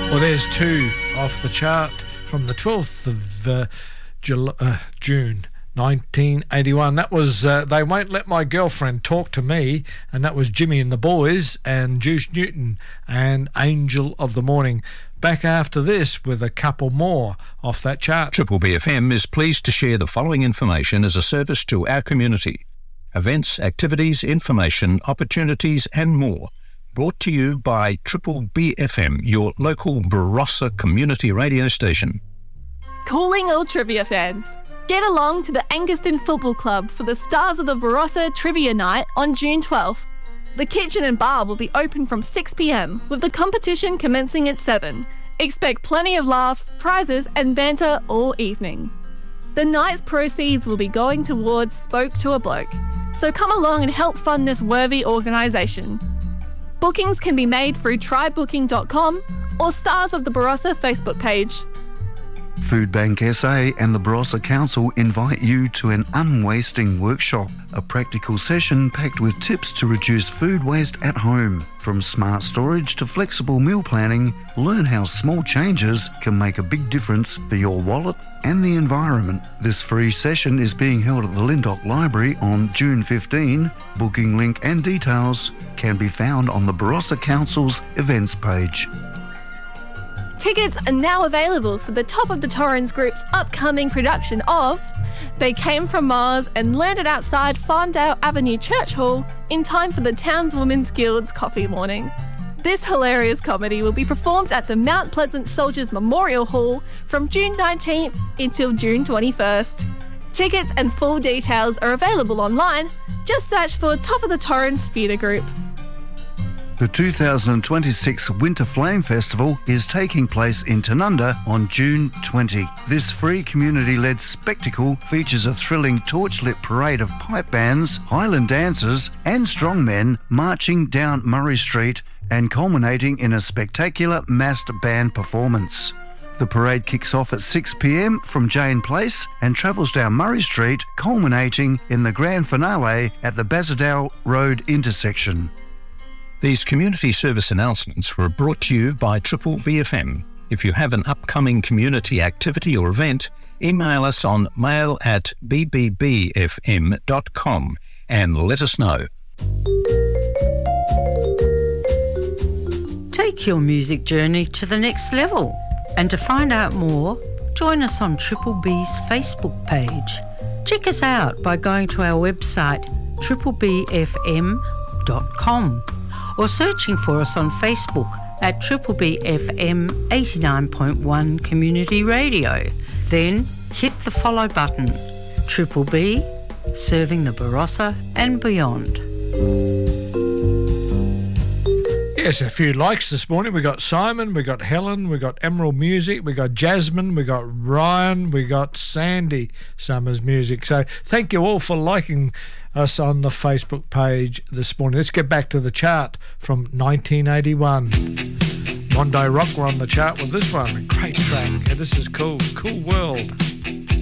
Well, there's two off the chart from the 12th of June 1981. That was They Won't Let My Girlfriend Talk to Me, and that was Jimmy and the Boys and Juice Newton and Angel of the Morning. Back after this with a couple more off that chart. Triple B FM is pleased to share the following information as a service to our community. Events, activities, information, opportunities and more. Brought to you by Triple B FM, your local Barossa community radio station. Calling all trivia fans. Get along to the Angaston Football Club for the Stars of the Barossa Trivia Night on June 12th. The kitchen and bar will be open from 6 p.m, with the competition commencing at 7. Expect plenty of laughs, prizes and banter all evening. The night's proceeds will be going towards Spoke to a Bloke, so come along and help fund this worthy organisation. Bookings can be made through trybooking.com or Stars of the Barossa Facebook page. Food Bank SA and the Barossa Council invite you to an unwasting workshop, a practical session packed with tips to reduce food waste at home. From smart storage to flexible meal planning, learn how small changes can make a big difference for your wallet and the environment. This free session is being held at the Lyndoch Library on June 15. Booking link and details can be found on the Barossa Council's events page. Tickets are now available for the Top of the Torrens Group's upcoming production of They Came From Mars and landed outside Farndale Avenue Church Hall in time for the Townswomen's Guild's coffee morning. This hilarious comedy will be performed at the Mount Pleasant Soldiers Memorial Hall from June 19th until June 21st. Tickets and full details are available online. Just search for Top of the Torrens Theatre Group. The 2026 Winter Flame Festival is taking place in Tanunda on June 20. This free community-led spectacle features a thrilling torchlit parade of pipe bands, Highland dancers and strongmen marching down Murray Street and culminating in a spectacular massed band performance. The parade kicks off at 6 p.m. from Jane Place and travels down Murray Street, culminating in the grand finale at the Bazadale Road intersection. These community service announcements were brought to you by Triple B FM. If you have an upcoming community activity or event, email us on mail@bbbfm.com and let us know. Take your music journey to the next level. And to find out more, join us on Triple B's Facebook page. Check us out by going to our website triplebfm.com or searching for us on Facebook at Triple B FM 89.1 Community Radio. Then hit the follow button. Triple B, serving the Barossa and beyond. Yes, a few likes this morning. We got Simon, we got Helen, we got Emerald Music, we got Jasmine, we got Ryan, we got Sandy Summers Music. So thank you all for liking us on the Facebook page this morning. Let's get back to the chart from 1981. Mondo Rock were on the chart with this one. A great track. Yeah, this is cool. Cool World.